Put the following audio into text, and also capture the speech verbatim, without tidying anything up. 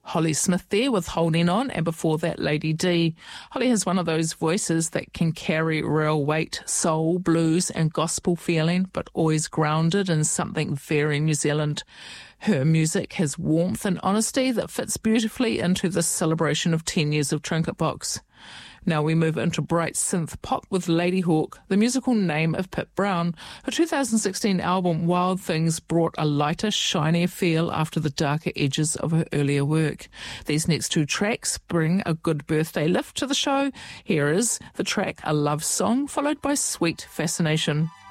Holly Smith there with Holding On, and before that, Lady D. Holly has one of those voices that can carry real weight, soul, blues and gospel feeling, but always grounded in something very New Zealand. Her music has warmth and honesty that fits beautifully into this celebration of ten years of Trinket Box. Now we move into bright synth pop with Ladyhawke, the musical name of Pip Brown. Her two thousand sixteen album Wild Things brought a lighter, shinier feel after the darker edges of her earlier work. These next two tracks bring a good birthday lift to the show. Here is the track A Love Song, followed by Sweet Fascination.